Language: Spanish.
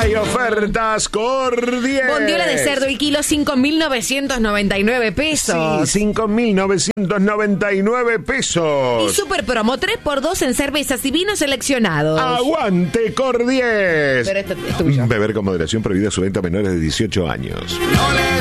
Hay ofertas Cordies. Bondiola de cerdo el kilo, 5.999 pesos. Sí, 5.999 pesos. Y super promo 3x2 en cervezas y vinos seleccionados. ¡Aguante Cordies! Pero esto es tuyo. Beber con moderación, prohibida su venta a menores de 18 años.